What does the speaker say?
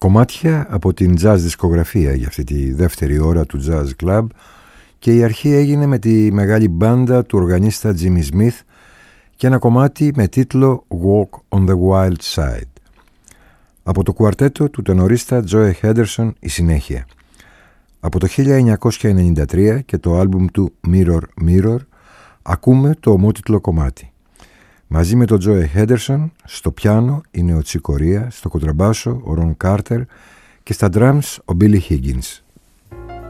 Κομμάτια από την jazz δισκογραφία για αυτή τη δεύτερη ώρα του Jazz Club, και η αρχή έγινε με τη μεγάλη μπάντα του οργανίστα Jimmy Smith και ένα κομμάτι με τίτλο Walk on the Wild Side. Από το κουαρτέτο του τενορίστα Joe Henderson η συνέχεια. Από το 1993 και το άλμπουμ του Mirror Mirror ακούμε το ομότιτλο κομμάτι. Μαζί με τον Joe Henderson στο πιάνο είναι ο Chick Corea, στο κοντραμπάσο ο Ron Carter και στα drums ο Billy Higgins.